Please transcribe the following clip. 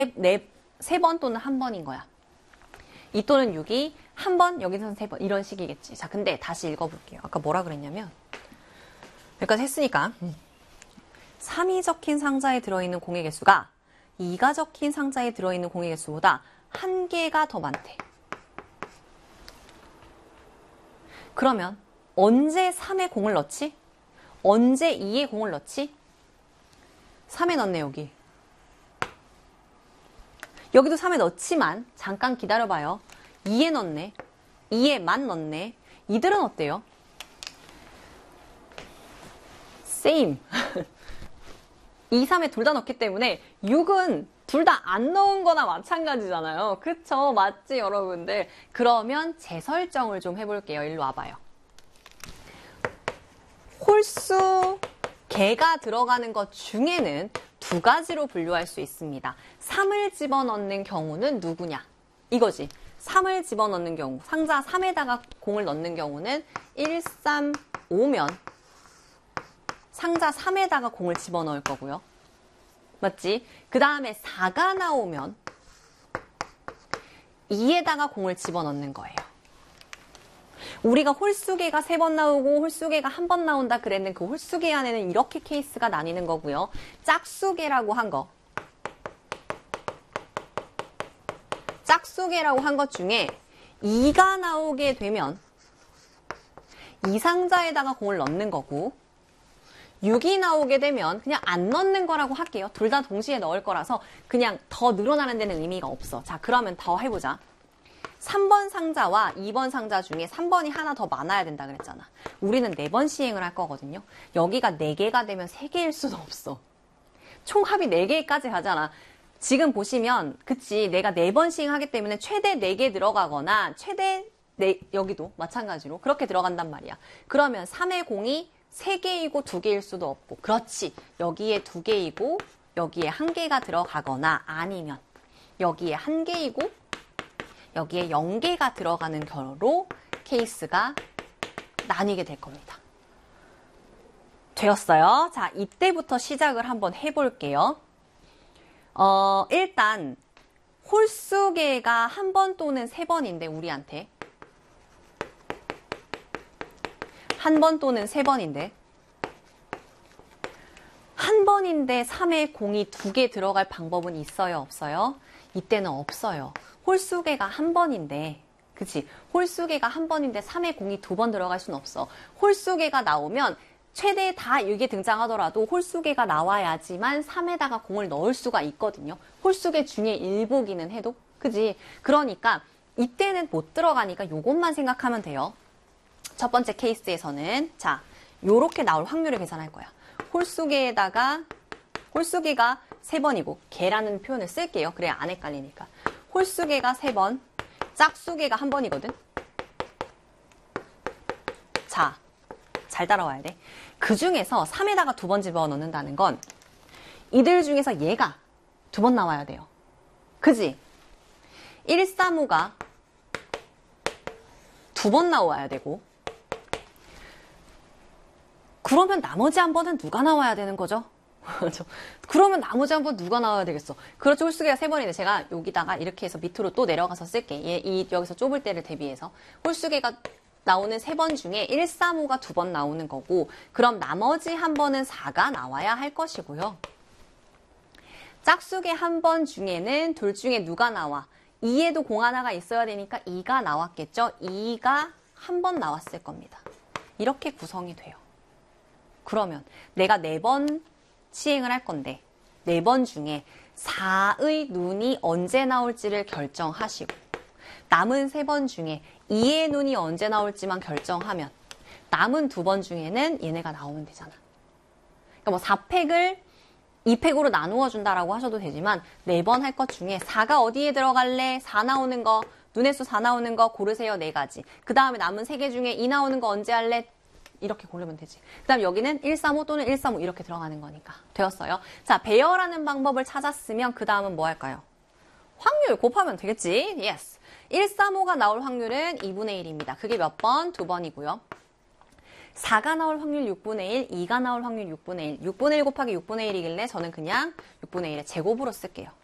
세 번 또는 한 번인 거야. 2 또는 6이 한 번, 여기서는 3번. 이런 식이겠지. 자, 근데 다시 읽어볼게요. 아까 뭐라 그랬냐면, 여기까지 했으니까, 3이 적힌 상자에 들어있는 공의 개수가 2가 적힌 상자에 들어있는 공의 개수보다 1개가 더 많대. 그러면 언제 3에 공을 넣지? 언제 2에 공을 넣지? 3에 넣네, 여기. 여기도 3에 넣지만 잠깐 기다려봐요. 2에 넣네. 2에만 넣네. 이들은 어때요? same. 2, 3에 둘 다 넣기 때문에 6은 둘 다 안 넣은 거나 마찬가지잖아요. 그쵸? 맞지, 여러분들? 그러면 재설정을 좀 해볼게요. 일로 와봐요. 홀수 개가 들어가는 것 중에는 두 가지로 분류할 수 있습니다. 3을 집어넣는 경우는 누구냐? 이거지. 3을 집어넣는 경우, 상자 3에다가 공을 넣는 경우는 1, 3, 5면 상자 3에다가 공을 집어넣을 거고요. 맞지? 그 다음에 4가 나오면 2에다가 공을 집어넣는 거예요. 우리가 홀수개가 3번 나오고 홀수개가 1번 나온다 그랬는 그 홀수개 안에는 이렇게 케이스가 나뉘는 거고요. 짝수개라고 한 거. 짝수개라고 한 것 중에 2가 나오게 되면 이 상자에다가 공을 넣는 거고 6이 나오게 되면 그냥 안 넣는 거라고 할게요. 둘 다 동시에 넣을 거라서 그냥 더 늘어나는 데는 의미가 없어. 자, 그러면 더 해보자. 3번 상자와 2번 상자 중에 3번이 하나 더 많아야 된다 그랬잖아. 우리는 4번 시행을 할 거거든요. 여기가 4개가 되면 3개일 수는 없어. 총 합이 4개까지 가잖아. 지금 보시면 그치, 내가 4번 시행하기 때문에 최대 4개 들어가거나 최대 여기도 마찬가지로 그렇게 들어간단 말이야. 그러면 3의 공이 3개이고 2개일 수도 없고, 그렇지, 여기에 2개이고 여기에 1개가 들어가거나 아니면 여기에 1개이고 여기에 0개가 들어가는 경우로 케이스가 나뉘게 될 겁니다. 되었어요? 자, 이때부터 시작을 한번 해볼게요. 일단 홀수개가 1번 또는 3번인데 우리한테 1번 또는 3번인데 1번인데 3에 공이 2개 들어갈 방법은 있어요? 없어요? 이때는 없어요. 홀수개가 1번인데, 그치? 홀수개가 1번인데 3에 공이 2번 들어갈 수는 없어. 홀수개가 나오면 최대 다 이게 등장하더라도 홀수개가 나와야지만 3에다가 공을 넣을 수가 있거든요. 홀수개 중에 일부기는 해도, 그치? 그러니까 이때는 못 들어가니까 요것만 생각하면 돼요. 첫 번째 케이스에서는 자, 요렇게 나올 확률을 계산할 거야. 홀수개에다가 홀수개가 3번이고 개라는 표현을 쓸게요. 그래야 안 헷갈리니까. 홀수개가 3번, 짝수개가 1번이거든. 자, 잘 따라와야 돼. 그 중에서 3에다가 2번 집어넣는다는 건 이들 중에서 얘가 2번 나와야 돼요. 그지? 135가 2번 나와야 되고, 그러면 나머지 한 번은 누가 나와야 되는 거죠? 그러면 나머지 한 번 누가 나와야 되겠어? 그렇죠. 홀수개가 3번인데 제가 여기다가 이렇게 해서 밑으로 또 내려가서 쓸게. 여기서 좁을 때를 대비해서. 홀수개가 나오는 3번 중에 135가 2번 나오는 거고, 그럼 나머지 한 번은 4가 나와야 할 것이고요. 짝수개 한 번 중에는 둘 중에 누가 나와? 2에도 공 하나가 있어야 되니까 2가 나왔겠죠? 2가 한 번 나왔을 겁니다. 이렇게 구성이 돼요. 그러면 내가 4번 시행을 할 건데 4번 중에 4의 눈이 언제 나올지를 결정하시고 남은 3번 중에 2의 눈이 언제 나올지만 결정하면 남은 2번 중에는 얘네가 나오면 되잖아. 그러니까 뭐 4팩을 2팩으로 나누어 준다라고 하셔도 되지만 4번 할 것 중에 4가 어디에 들어갈래? 4 나오는 거, 눈의 수 4 나오는 거 고르세요. 4가지. 그 다음에 남은 3개 중에 2 나오는 거 언제 할래? 이렇게 고르면 되지. 그 다음 여기는 135 또는 135 이렇게 들어가는 거니까. 되었어요. 자, 배열하는 방법을 찾았으면 그 다음은 뭐 할까요? 확률 곱하면 되겠지. Yes. 135가 나올 확률은 2분의 1입니다. 그게 몇 번? 2번이고요. 4가 나올 확률 6분의 1, 2가 나올 확률 6분의 1. 6분의 1 곱하기 6분의 1이길래 저는 그냥 6분의 1의 제곱으로 쓸게요.